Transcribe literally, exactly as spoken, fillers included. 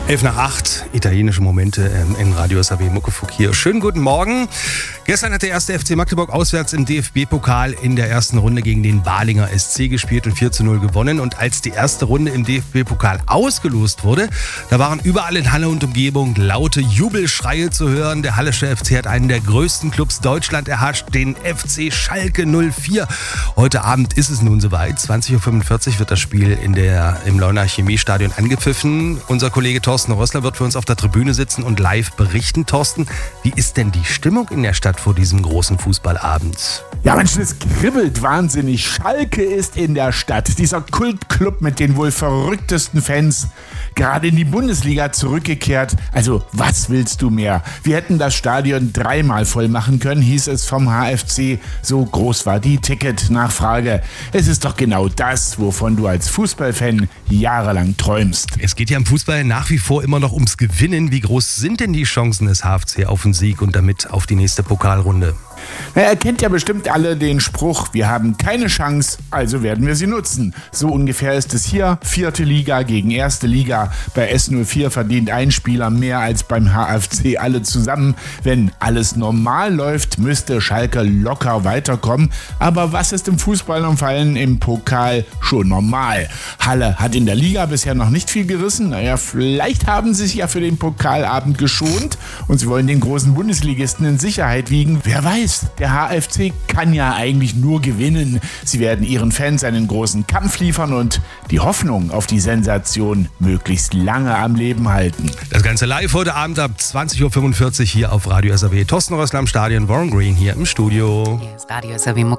elf nach acht, italienische Momente in Radio S A W Muckefuck hier. Schönen guten Morgen. Gestern hat der erste F C Magdeburg auswärts im D F B-Pokal in der ersten Runde gegen den Balinger S C gespielt und vier zu null gewonnen. Und als die erste Runde im D F B-Pokal ausgelost wurde, da waren überall in Halle und Umgebung laute Jubelschreie zu hören. Der Hallische F C hat einen der größten Clubs Deutschland erhascht, den F C Schalke null vier. Heute Abend ist es nun soweit. zwanzig Uhr fünfundvierzig wird das Spiel in der, im Leuner Chemiestadion angepfiffen. Unser Kollege Thorsten Rössler wird für uns auf der Tribüne sitzen und live berichten. Thorsten, wie ist denn die Stimmung in der Stadt vor diesem großen Fußballabend? Ja, Mensch, es kribbelt wahnsinnig. Schalke ist in der Stadt. Dieser Kultclub mit den wohl verrücktesten Fans. Gerade in die Bundesliga zurückgekehrt. Also, was willst du mehr? Wir hätten das Stadion dreimal voll machen können, hieß es vom H F C. So groß war die Ticketnachfrage. Es ist doch genau das, wovon du als Fußballfan jahrelang träumst. Es geht ja im Fußball nach wie vor immer noch ums Gewinnen. Wie groß sind denn die Chancen des H F C auf den Sieg und damit auf die nächste Pokalrunde? Na, ihr kennt ja bestimmt alle den Spruch, wir haben keine Chance, also werden wir sie nutzen. So ungefähr ist es hier, vierte Liga gegen erste Liga. Bei S null vier verdient ein Spieler mehr als beim H F C alle zusammen. Wenn alles normal läuft, müsste Schalke locker weiterkommen. Aber was ist im Fußball und vor allem im Pokal schon normal? Halle hat in der Liga bisher noch nicht viel gerissen. Naja, vielleicht haben sie sich ja für den Pokalabend geschont und sie wollen den großen Bundesligisten in Sicherheit wiegen. Wer weiß? Der H F C kann ja eigentlich nur gewinnen. Sie werden ihren Fans einen großen Kampf liefern und die Hoffnung auf die Sensation möglichst lange am Leben halten. Das Ganze live heute Abend ab zwanzig Uhr fünfundvierzig hier auf Radio S A W. Thorsten Rössler am Stadion, Warren Green hier im Studio. Hier ist Radio S A W